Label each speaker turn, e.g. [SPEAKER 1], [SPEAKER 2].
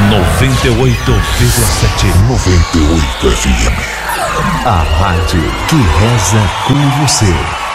[SPEAKER 1] 98,7.
[SPEAKER 2] 98 FM.
[SPEAKER 1] A rádio que reza com você.